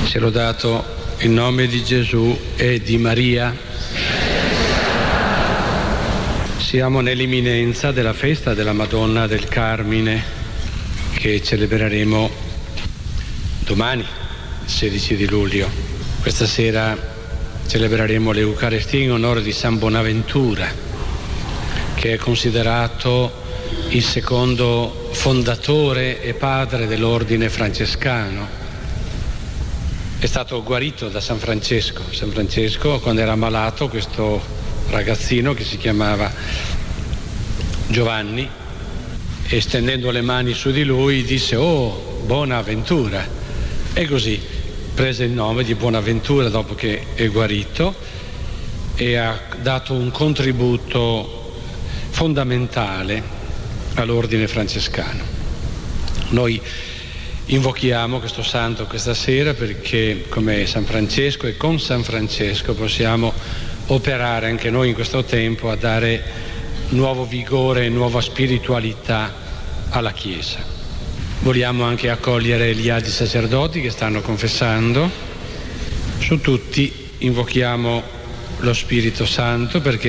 Sia lodato il nome di Gesù e di Maria. Siamo nell'imminenza della festa della Madonna del Carmine, che celebreremo domani, il 16 di luglio. Questa sera celebreremo l'Eucaristia in onore di San Bonaventura, che è considerato il secondo fondatore e padre dell'ordine francescano. È stato guarito da San Francesco. San Francesco, quando era malato, questo ragazzino che si chiamava Giovanni, e stendendo le mani su di lui disse: "Oh, Bonaventura", e così prese il nome di Bonaventura dopo che è guarito, e ha dato un contributo fondamentale all'ordine francescano. Noi invochiamo questo santo questa sera perché, come San Francesco e con San Francesco, possiamo operare anche noi in questo tempo a dare nuovo vigore e nuova spiritualità alla Chiesa. Vogliamo anche accogliere gli adi sacerdoti che stanno confessando. Su tutti invochiamo lo Spirito Santo perché